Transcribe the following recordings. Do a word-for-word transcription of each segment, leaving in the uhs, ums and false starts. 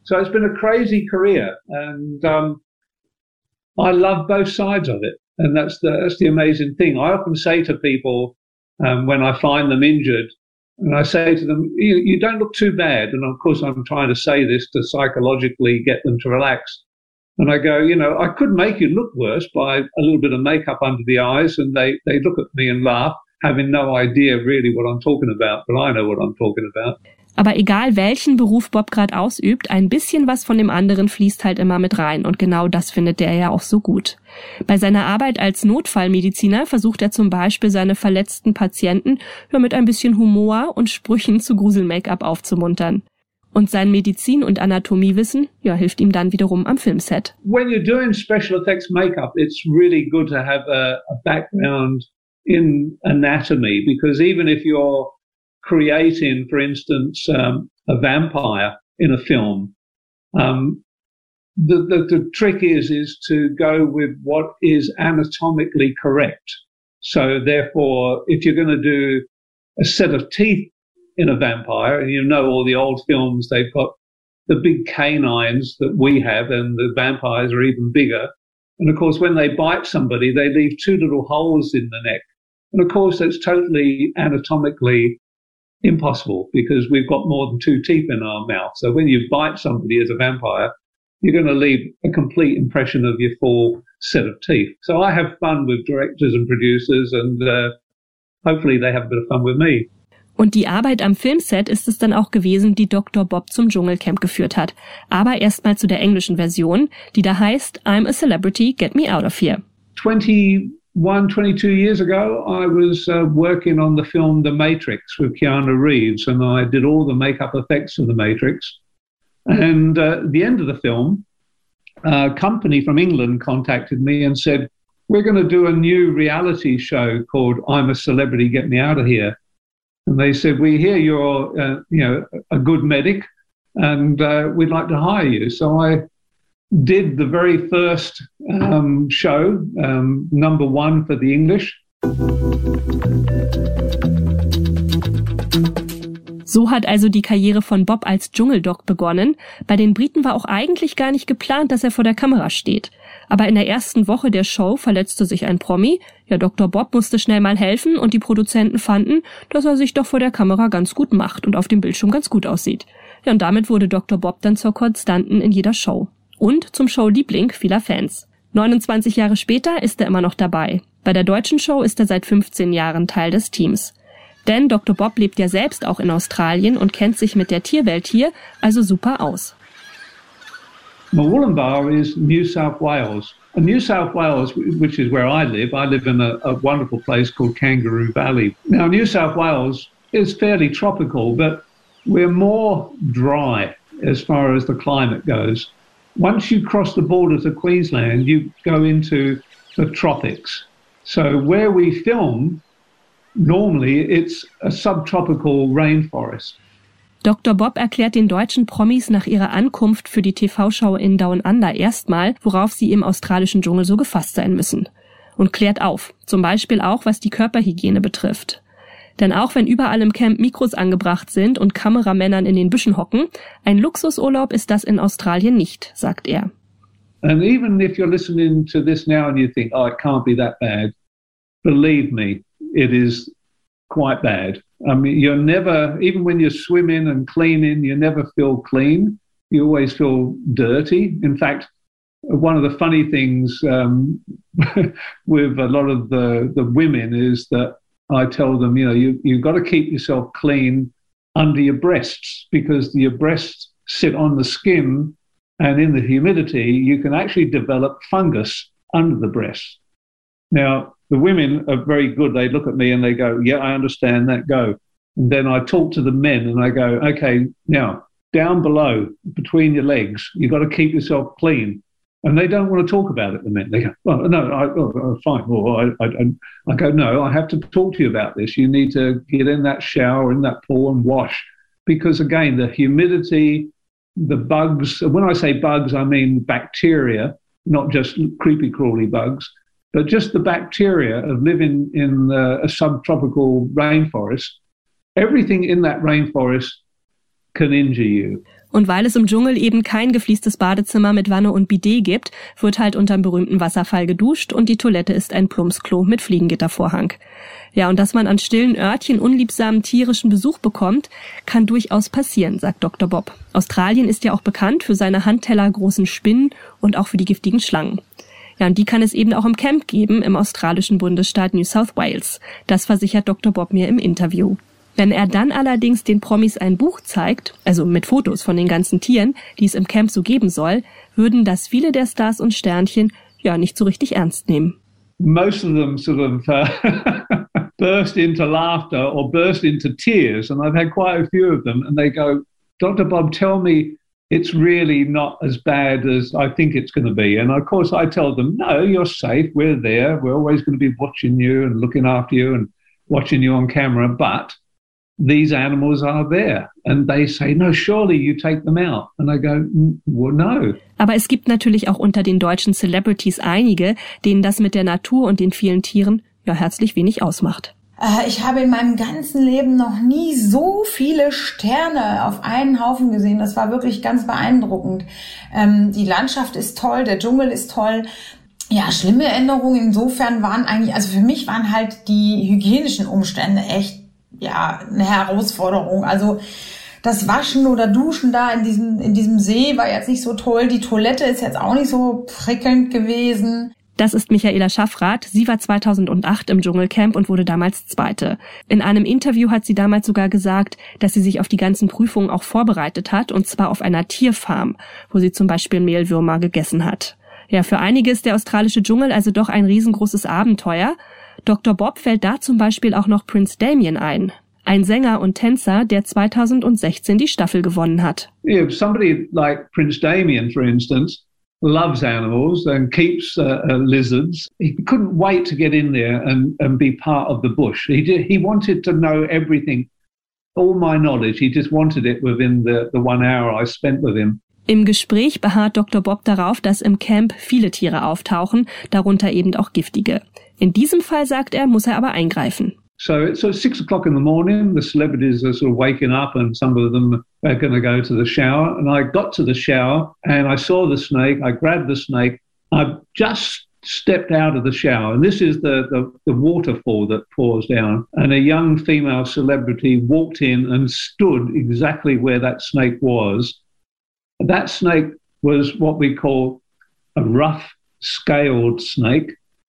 So it's been a crazy career, and um, I love both sides of it. And that's the, that's the amazing thing. I often say to people um, when I find them injured, and I say to them, you, you don't look too bad. And of course, I'm trying to say this to psychologically get them to relax. And I go, you know, I could make you look worse by a little bit of makeup under the eyes. And they, they look at me and laugh, having no idea really what I'm talking about. But I know what I'm talking about. Aber egal welchen Beruf Bob gerade ausübt, ein bisschen was von dem anderen fließt halt immer mit rein. Und genau das findet der ja auch so gut. Bei seiner Arbeit als Notfallmediziner versucht er zum Beispiel seine verletzten Patienten ja, mit ein bisschen Humor und Sprüchen zu Grusel-Make-up aufzumuntern. Und sein Medizin- und Anatomiewissen ja, hilft ihm dann wiederum am Filmset. When you're doing special effects makeup, it's really good to have a, a background in anatomy, because even if you're creating, for instance, um, a vampire in a film, um, the, the, the trick is, is to go with what is anatomically correct. So therefore, if you're going to do a set of teeth in a vampire, and you know all the old films, they've got the big canines that we have, and the vampires are even bigger. And of course, when they bite somebody, they leave two little holes in the neck. And of course, that's totally anatomically impossible, because we've got more than two teeth in our mouth. So when you bite somebody as a vampire, you're going to leave a complete impression of your full set of teeth. So I have fun with directors and producers, and uh, hopefully they have a bit of fun with me. Und die Arbeit am Filmset ist es dann auch gewesen, die Doktor Bob zum Dschungelcamp geführt hat. Aber erstmal zu der englischen Version, die da heißt I'm a Celebrity, Get Me Out of Here. twenty-one, twenty-two years ago, I was uh, working on the film The Matrix with Keanu Reeves, and I did all the makeup effects of The Matrix. And uh, at the end of the film, a company from England contacted me and said, we're going to do a new reality show called I'm a Celebrity, Get Me Out of Here. And they said, we hear you're uh, you know, a good medic, and uh, we'd like to hire you. So I did the very first um, show, um, number one for the English. So hat also die Karriere von Bob als Dschungeldoc begonnen. Bei den Briten war auch eigentlich gar nicht geplant, dass er vor der Kamera steht. Aber in der ersten Woche der Show verletzte sich ein Promi. Ja, Doktor Bob musste schnell mal helfen, und die Produzenten fanden, dass er sich doch vor der Kamera ganz gut macht und auf dem Bildschirm ganz gut aussieht. Ja, und damit wurde Doktor Bob dann zur Konstanten in jeder Show. Und zum Showliebling vieler Fans. neunundzwanzig Jahre später ist er immer noch dabei. Bei der deutschen Show ist er seit fünfzehn Jahren Teil des Teams. Denn Doktor Bob lebt ja selbst auch in Australien und kennt sich mit der Tierwelt hier also super aus. Murwillumbah is New South Wales. And New South Wales, which is where I live, I live in a, a wonderful place called Kangaroo Valley. Now, New South Wales is fairly tropical, but we're more dry as far as the climate goes. Once you cross the border to Queensland, you go into the tropics. So where we film, normally it's a subtropical rainforest. Doktor Bob erklärt den deutschen Promis nach ihrer Ankunft für die T V-Show in Down Under erstmal, worauf sie im australischen Dschungel so gefasst sein müssen. Und klärt auf, zum Beispiel auch, was die Körperhygiene betrifft. Denn auch wenn überall im Camp Mikros angebracht sind und Kameramännern in den Büschen hocken, ein Luxusurlaub ist das in Australien nicht, sagt er. And even if you're listening to this now and you think, oh, it can't be that bad, believe me, it is quite bad. I mean, you're never, even when you're swimming and cleaning, you never feel clean. You always feel dirty. In fact, one of the funny things um, with a lot of the, the women is that I tell them, you know, you, you've got to keep yourself clean under your breasts, because your breasts sit on the skin, and in the humidity, you can actually develop fungus under the breasts. Now, the women are very good. They look at me and they go, yeah, I understand that, go. And then I talk to the men and I go, okay, now, down below, between your legs, you've got to keep yourself clean. And they don't want to talk about it, the men. They go, well, no, I, oh, fine. Well, I, I, I go, no, I have to talk to you about this. You need to get in that shower, in that pool and wash. Because again, the humidity, the bugs, when I say bugs, I mean bacteria, not just creepy crawly bugs, but just the bacteria of living in uh, a subtropical rainforest. Everything in that rainforest can injure you. Und weil es im Dschungel eben kein gefliestes Badezimmer mit Wanne und Bidet gibt, wird halt unterm berühmten Wasserfall geduscht und die Toilette ist ein Plumpsklo mit Fliegengittervorhang. Ja, und dass man an stillen Örtchen unliebsamen tierischen Besuch bekommt, kann durchaus passieren, sagt Doktor Bob. Australien ist ja auch bekannt für seine handtellergroßen Spinnen und auch für die giftigen Schlangen. Ja, und die kann es eben auch im Camp geben, im australischen Bundesstaat New South Wales. Das versichert Doktor Bob mir im Interview. Wenn er dann allerdings den Promis ein Buch zeigt, also mit Fotos von den ganzen Tieren, die es im Camp so geben soll, würden das viele der Stars und Sternchen ja nicht so richtig ernst nehmen. Most of them sort of uh, burst into laughter or burst into tears, and I've had quite a few of them, and they go, Doctor Bob, tell me it's really not as bad as I think it's going to be. And of course I tell them, no, you're safe, we're there, we're always going to be watching you and looking after you and watching you on camera, but these animals are there. And they say, no, surely you take them out. And I go, well, no. Aber es gibt natürlich auch unter den deutschen Celebrities einige, denen das mit der Natur und den vielen Tieren ja herzlich wenig ausmacht. Ich habe in meinem ganzen Leben noch nie so viele Sterne auf einen Haufen gesehen. Das war wirklich ganz beeindruckend. Ähm, die Landschaft ist toll, der Dschungel ist toll. Ja, schlimme Änderungen insofern waren eigentlich, also für mich waren halt die hygienischen Umstände echt, ja, eine Herausforderung. Also das Waschen oder Duschen da in diesem, in diesem See war jetzt nicht so toll. Die Toilette ist jetzt auch nicht so prickelnd gewesen. Das ist Michaela Schaffrath. Sie war zweitausendacht im Dschungelcamp und wurde damals Zweite. In einem Interview hat sie damals sogar gesagt, dass sie sich auf die ganzen Prüfungen auch vorbereitet hat, und zwar auf einer Tierfarm, wo sie zum Beispiel Mehlwürmer gegessen hat. Ja, für einige ist der australische Dschungel also doch ein riesengroßes Abenteuer. Doktor Bob fällt da zum Beispiel auch noch Prince Damien ein. Ein Sänger und Tänzer, der zweitausendsechzehn die Staffel gewonnen hat. Yeah, somebody like Prince Damien, for instance, loves animals and keeps uh, uh, lizards. He couldn't wait to get in there and, and be part of the bush. He did, he wanted to know everything, all my knowledge. He just wanted it within the, the one hour I spent with him. Im Gespräch beharrt Doktor Bob darauf, dass im Camp viele Tiere auftauchen, darunter eben auch giftige. In diesem Fall, sagt er, muss er aber eingreifen. So it's so six o'clock in the morning, the celebrities are sort of waking up and some of them are going to go to the shower. And I got to the shower and I saw the snake. I grabbed the snake. I just stepped out of the shower. And this is the, the, the waterfall that pours down. And a young female celebrity walked in and stood exactly where that snake was. That snake was what we call a rough scaled snake.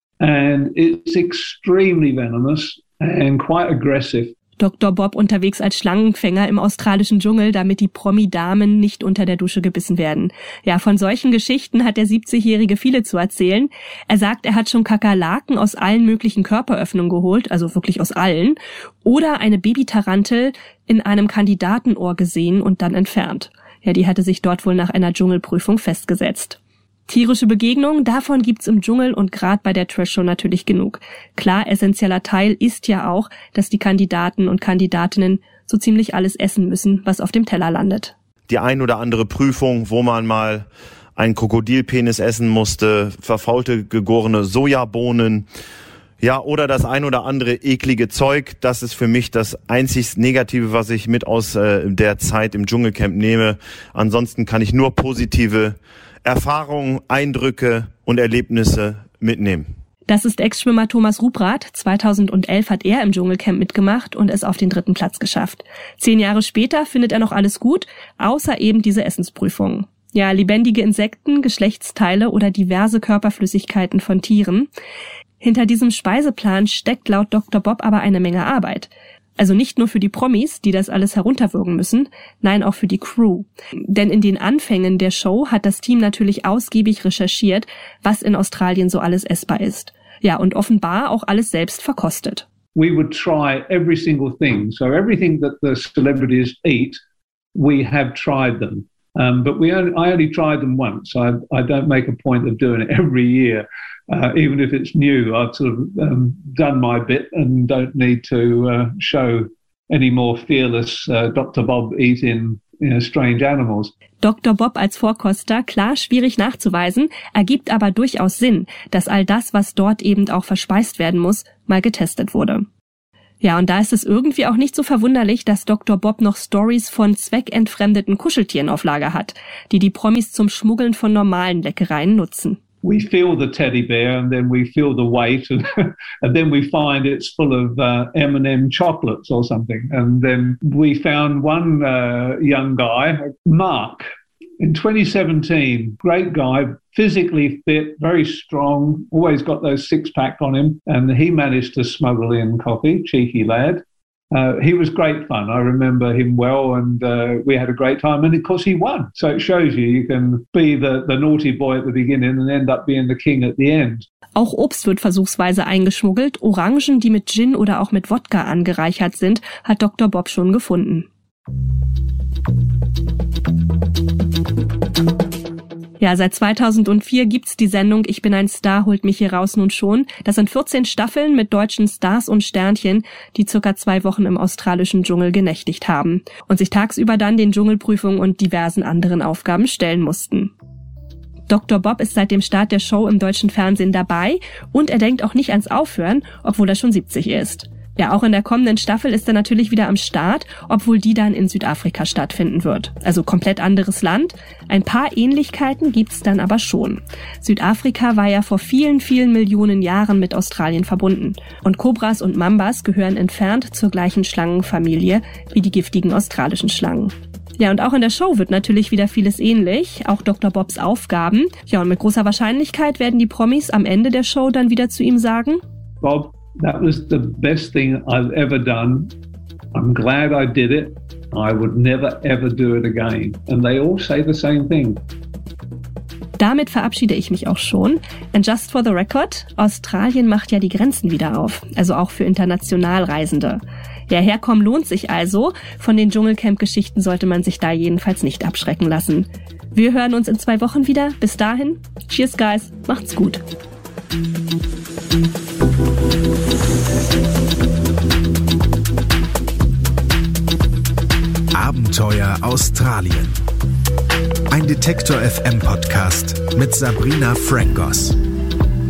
And it's extremely venomous and quite aggressive. Doktor Bob unterwegs als Schlangenfänger im australischen Dschungel, damit die Promi-Damen nicht unter der Dusche gebissen werden. Ja, von solchen Geschichten hat der siebzigjährige viele zu erzählen. Er sagt, er hat schon Kakerlaken aus allen möglichen Körperöffnungen geholt, also wirklich aus allen, oder eine Babytarantel in einem Kandidatenohr gesehen und dann entfernt. Ja, die hatte sich dort wohl nach einer Dschungelprüfung festgesetzt. Tierische Begegnungen, davon gibt's im Dschungel und gerade bei der Trash-Show natürlich genug. Klar, essentieller Teil ist ja auch, dass die Kandidaten und Kandidatinnen so ziemlich alles essen müssen, was auf dem Teller landet. Die ein oder andere Prüfung, wo man mal einen Krokodilpenis essen musste, verfaulte gegorene Sojabohnen, ja, oder das ein oder andere eklige Zeug, das ist für mich das einzig Negative, was ich mit aus äh, der Zeit im Dschungelcamp nehme. Ansonsten kann ich nur positive Erfahrungen, Eindrücke und Erlebnisse mitnehmen. Das ist Ex-Schwimmer Thomas Ruprath. zweitausendelf hat er im Dschungelcamp mitgemacht und es auf den dritten Platz geschafft. Zehn Jahre später findet er noch alles gut, außer eben diese Essensprüfungen. Ja, lebendige Insekten, Geschlechtsteile oder diverse Körperflüssigkeiten von Tieren. Hinter diesem Speiseplan steckt laut Doktor Bob aber eine Menge Arbeit. Also nicht nur für die Promis, die das alles herunterwürgen müssen, nein, auch für die Crew. Denn in den Anfängen der Show hat das Team natürlich ausgiebig recherchiert, was in Australien so alles essbar ist. Ja, und offenbar auch alles selbst verkostet. We would try every single thing. So everything that the celebrities eat, we have tried them. Um, but we only, I only tried them once. I, I don't make a point of doing it every year. Uh, even if it's new, I've sort of um, done my bit and don't need to uh, show any more fearless uh, Doktor Bob eating, you know, strange animals. Doktor Bob als Vorkoster, klar schwierig nachzuweisen, ergibt aber durchaus Sinn, dass all das, was dort eben auch verspeist werden muss, mal getestet wurde. Ja, und da ist es irgendwie auch nicht so verwunderlich, dass Doktor Bob noch Stories von zweckentfremdeten Kuscheltieren auf Lager hat, die die Promis zum Schmuggeln von normalen Leckereien nutzen. We feel the teddy bear and then we feel the weight and, and then we find it's full of uh, M and M chocolates or something. And then we found one uh, young guy, Mark, in twenty seventeen, great guy, physically fit, very strong, always got those six-pack on him, and he managed to smuggle in coffee, cheeky lad. Uh, he was great fun. I remember him well, and uh, we had a great time, and of course he won. So it shows you, you can be the, the naughty boy at the beginning and end up being the king at the end. Auch Obst wird versuchsweise eingeschmuggelt. Orangen, die mit Gin oder auch mit Wodka angereichert sind, hat Doktor Bob schon gefunden. Ja, seit zweitausendvier gibt's die Sendung Ich bin ein Star, holt mich hier raus nun schon. Das sind vierzehn Staffeln mit deutschen Stars und Sternchen, die circa zwei Wochen im australischen Dschungel genächtigt haben und sich tagsüber dann den Dschungelprüfungen und diversen anderen Aufgaben stellen mussten. Doktor Bob ist seit dem Start der Show im deutschen Fernsehen dabei und er denkt auch nicht ans Aufhören, obwohl er schon siebzig ist. Ja, auch in der kommenden Staffel ist er natürlich wieder am Start, obwohl die dann in Südafrika stattfinden wird. Also komplett anderes Land. Ein paar Ähnlichkeiten gibt's dann aber schon. Südafrika war ja vor vielen, vielen Millionen Jahren mit Australien verbunden. Und Kobras und Mambas gehören entfernt zur gleichen Schlangenfamilie wie die giftigen australischen Schlangen. Ja, und auch in der Show wird natürlich wieder vieles ähnlich, auch Doktor Bobs Aufgaben. Ja, und mit großer Wahrscheinlichkeit werden die Promis am Ende der Show dann wieder zu ihm sagen: Bob, that was the best thing I've ever done. I'm glad I did it. I would never ever do it again. And they all say the same thing. Damit verabschiede ich mich auch schon. And just for the record, Australien macht ja die Grenzen wieder auf, also auch für Internationalreisende. Ja, herkommen lohnt sich also. Von den Dschungelcamp-Geschichten sollte man sich da jedenfalls nicht abschrecken lassen. Wir hören uns in zwei Wochen wieder. Bis dahin, cheers guys, macht's gut. Abenteuer Australien. Ein Detektor F M Podcast mit Sabrina Frangos.